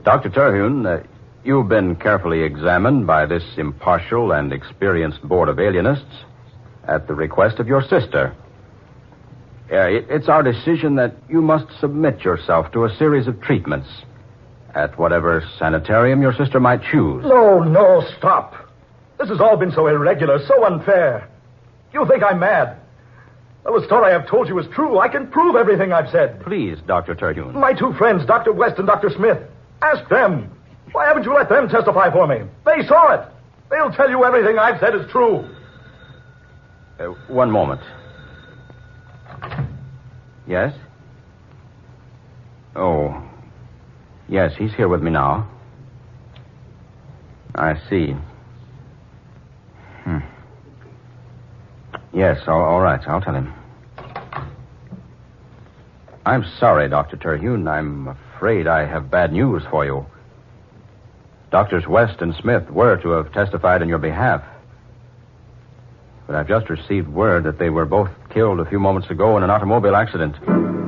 Dr. Terhune, you've been carefully examined by this impartial and experienced board of alienists at the request of your sister. It's our decision that you must submit yourself to a series of treatments at whatever sanitarium your sister might choose. No, stop. This has all been so irregular, so unfair. You think I'm mad? Well, the story I've told you is true. I can prove everything I've said. Please, Dr. Terhune. My two friends, Dr. West and Dr. Smith. Ask them. Why haven't you let them testify for me? They saw it. They'll tell you everything I've said is true. One moment. Yes? Oh. Yes, he's here with me now. I see. Yes, all right. I'll tell him. I'm sorry, Dr. Terhune. I'm afraid I have bad news for you. Doctors West and Smith were to have testified in your behalf. But I've just received word that they were both killed a few moments ago in an automobile accident.